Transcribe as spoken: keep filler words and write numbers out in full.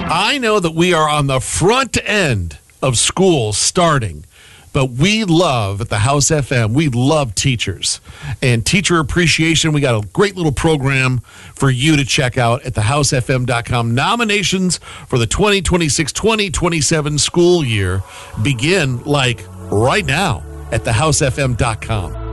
I know that we are on the front end of school starting, but we love at the House F M, we love teachers and teacher appreciation. We got a great little program for you to check out at the house f m dot com. Nominations for the twenty twenty-six twenty twenty-seven school year begin like right now at the house f m dot com.